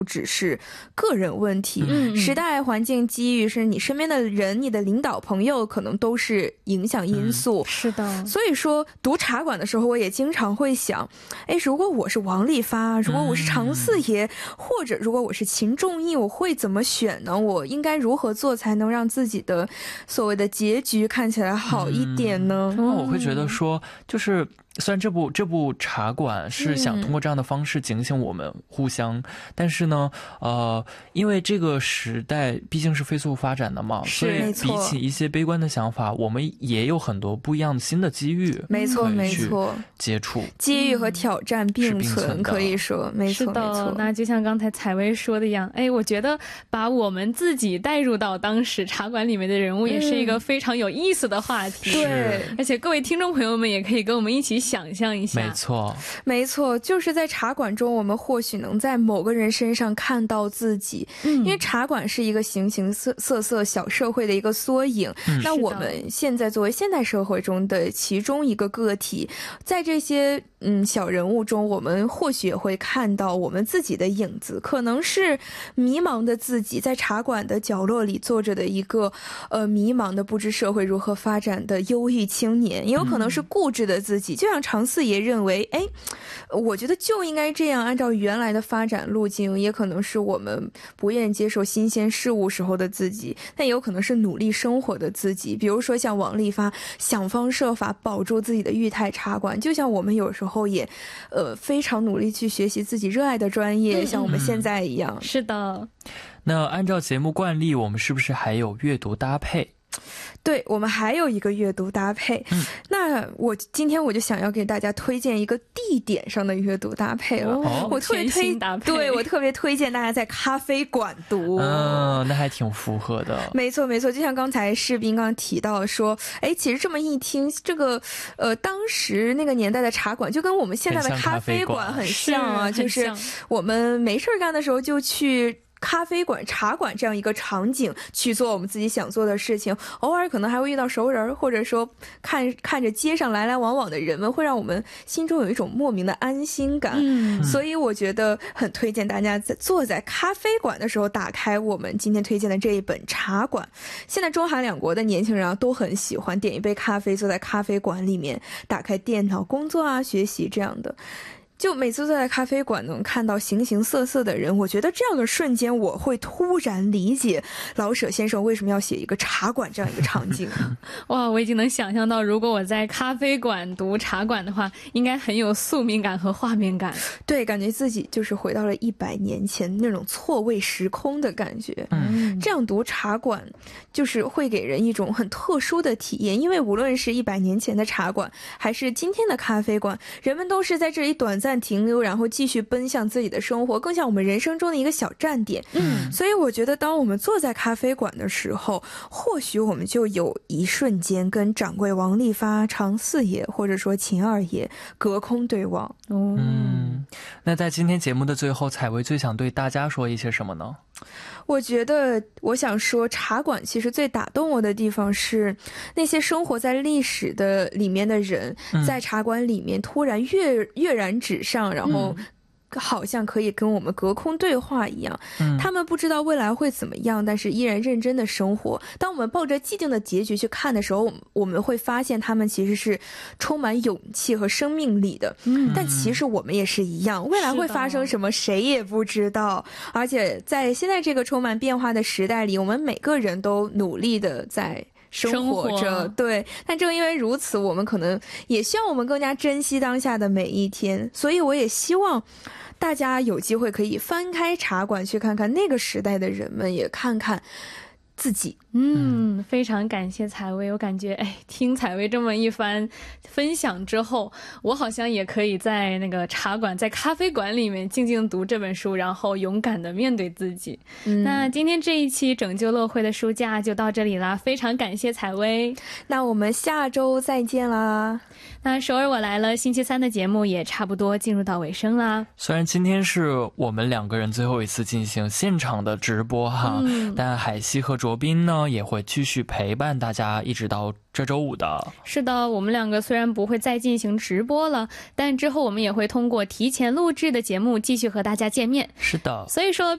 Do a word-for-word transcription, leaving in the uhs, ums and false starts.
只是个人问题，嗯、时代环境机遇是你身边的人，你的领导朋友可能都是影响因素、 嗯、是的。 所以说读茶馆的时候我也经常会想，哎，如果我是王利发，如果我是常四爷、嗯、或者如果我是秦仲义，我会怎么选呢？我应该如何做才能让自己的所谓的结局看起来好一点呢？ 那、嗯、我会觉得说就是虽然这部这部茶馆是想通过这样的方式警醒我们互相、嗯、但是呢呃，因为这个时代毕竟是飞速发展的嘛，所以比起一些悲观的想法，我们也有很多不一样的新的机遇， 没错没错， 接触机遇和挑战并存、嗯、可以说没错是的没错。那就像刚才采薇说的一样，哎，我觉得把我们自己带入到当时茶馆里面的人物也是一个非常有意思的话题、 嗯、对， 而且各位听众朋友们也可以跟我们一起想象一下。 没错没错，就是在茶馆中我们或许能在某个人身上看到自己、嗯、因为茶馆是一个形形色色色小社会的一个缩影、嗯、那我们现在作为现代社会中的其中一个个体，在这些嗯小人物中，我们或许也会看到我们自己的影子，可能是迷茫的自己，在茶馆的角落里坐着的一个呃迷茫的不知社会如何发展的忧郁青年，也有可能是固执的自己、嗯、就像常四爷认为哎，我觉得就应该这样按照原来的发展路径，也可能是我们不愿意接受新鲜事物时候的自己，但也有可能是努力生活的自己，比如说像王利发想方设法保住自己的裕泰茶馆，就像我们有时候也呃非常努力去学习自己热爱的专业、嗯、像我们现在一样、 嗯、是的。 那按照节目惯例，我们是不是还有阅读搭配？ 对，我们还有一个阅读搭配、嗯、那我今天我就想要给大家推荐一个地点上的阅读搭配了、 哦、 我特别推对我特别推荐大家在咖啡馆读。 嗯，那还挺符合的。 没错没错，就像刚才士斌刚刚提到说，哎，其实这么一听，这个呃当时那个年代的茶馆就跟我们现在的咖啡馆很像啊， 是就是我们没事干的时候就去咖啡馆茶馆这样一个场景去做我们自己想做的事情，偶尔可能还会遇到熟人，或者说看看着街上来来往往的人们，会让我们心中有一种莫名的安心感、嗯、所以我觉得很推荐大家在坐在咖啡馆的时候打开我们今天推荐的这一本茶馆。现在中韩两国的年轻人啊都很喜欢点一杯咖啡，坐在咖啡馆里面打开电脑工作啊学习这样的，就每次坐在咖啡馆能看到形形色色的人，我觉得这样的瞬间我会突然理解老舍先生为什么要写一个茶馆这样一个场景。 哇，我已经能想象到如果我在咖啡馆读茶馆的话，应该很有宿命感和画面感。 对，感觉自己就是回到了一百年前那种错位时空的感觉。嗯，这样读茶馆就是会给人一种很特殊的体验，因为无论是一百年前的茶馆还是今天的咖啡馆，人们都是在这里短暂停留，然后继续奔向自己的生活，更像我们人生中的一个小站点。嗯，所以我觉得当我们坐在咖啡馆的时候，或许我们就有一瞬间跟掌柜王利发、常四爷或者说秦二爷隔空对望。 嗯，那在今天节目的最后，采薇最想对大家说一些什么呢？ 我觉得我想说，茶馆其实最打动我的地方是那些生活在历史的里面的人、嗯、在茶馆里面突然跃跃然纸上，然后好像可以跟我们隔空对话一样、嗯、他们不知道未来会怎么样，但是依然认真的生活。当我们抱着既定的结局去看的时候，我们会发现他们其实是充满勇气和生命力的、嗯、但其实我们也是一样，未来会发生什么谁也不知道，而且在现在这个充满变化的时代里，我们每个人都努力的在生活着，对，但正因为如此，我们可能也希望我们更加珍惜当下的每一天。所以我也希望大家有机会可以翻开茶馆去看看那个时代的人们，也看看自己。 嗯，非常感谢采薇，我感觉哎，听采薇这么一番分享之后，我好像也可以在那个茶馆在咖啡馆里面静静读这本书，然后勇敢的面对自己、嗯、那今天这一期拯救乐会的书架就到这里啦，非常感谢采薇， 那我们下周再见啦。 那首尔我来了星期三的节目也差不多进入到尾声啦， 虽然今天是我们两个人最后一次进行现场的直播哈、嗯、但海西和卓斌呢也会继续陪伴大家一直到这周五的。 是的，我们两个虽然不会再进行直播了，但之后我们也会通过提前录制的节目继续和大家见面。 是的， 所以说